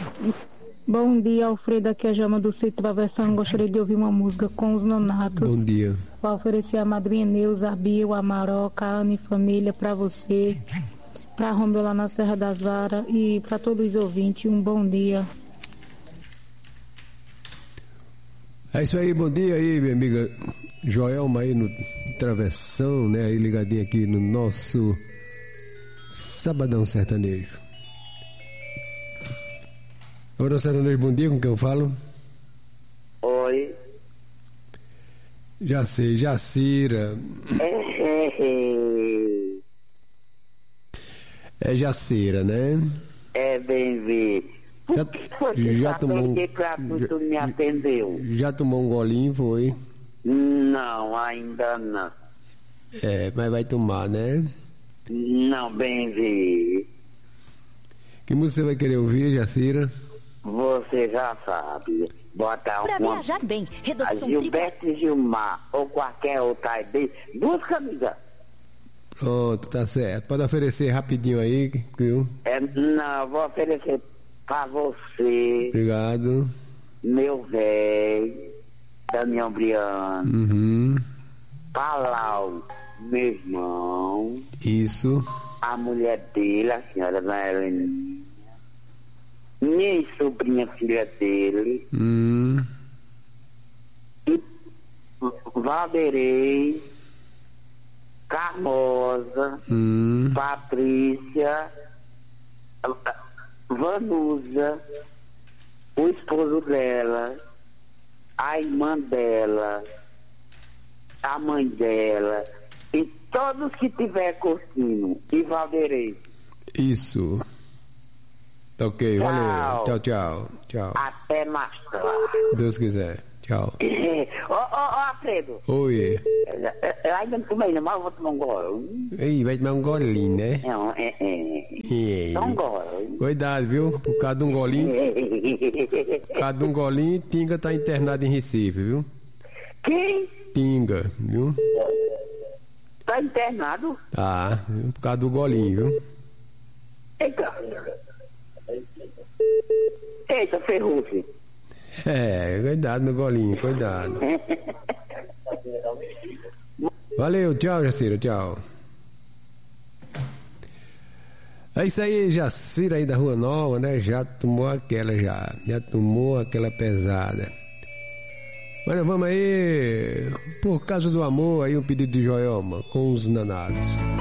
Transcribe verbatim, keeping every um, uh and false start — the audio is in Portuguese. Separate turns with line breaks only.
Bom dia, Alfredo, aqui é a Jama do Sítio Travessão. Gostaria de ouvir uma música com os nonatos.
Bom dia.
Vou oferecer a madrinha Neuza, a Bio, a Maroca, a Ana e família para você, para Romeu lá na Serra das Varas e para todos os ouvintes. Um bom dia.
É isso aí, bom dia aí, minha amiga Joelma aí no Travessão, né? Aí ligadinha aqui no nosso Sabadão Sertanejo. Ora, Sertanejo, bom dia, com quem eu falo?
Oi.
Já sei, Jacira. É Jacira, né?
É, bem vindo.
Já, já tomou
que pra tu, tu me atendeu?
Já tomou um golinho, foi?
Não, ainda não.
É, mas vai tomar, né?
Não, bem vi.
Que música você vai querer ouvir, Jacira?
Você já sabe. Bota
pra
uma...
viajar bem, redução
Gilberto e Gilmar ou qualquer outra aí. Duas camisas.
Pronto, tá certo. Pode oferecer rapidinho aí, viu?
É, não, vou oferecer pra você.
Obrigado.
Meu velho, Daniel Briano.
Uhum.
Palau, meu irmão.
Isso.
A mulher dele, a senhora Helena. Minha sobrinha, filha dele.
Hum.
E Valderei, Carmosa,
hum.
Patrícia, Vanusa, o esposo dela, a irmã dela, a mãe dela, e todos que tiver curtindo, e Valderei.
Isso. Tá ok,
Tchau.
valeu. Tchau, tchau. Tchau.
Até mais tarde.
Deus quiser. Tchau.
Ô, ô, ô, Alfredo.
Oi.
Eu, eu ainda não tomei, não, mas eu vou tomar um gole.
Ei, vai tomar um golinho, né?
Não, é, é.
É.
Só um gole.
Cuidado, viu? Por causa de um golinho. Por causa de um golinho, Tinga tá internado em Recife, viu?
Quem?
Tinga, viu?
Tá internado?
Tá, por causa do golinho, viu?
Eita. Eita, Ferrugem.
É, cuidado no golinho, cuidado. Valeu, tchau, Jacira, tchau. É isso aí, Jacira aí da Rua Nova, né? Já tomou aquela já, já tomou aquela pesada. Mas vamos aí, por causa do amor, aí um pedido de Joelma com os nanados.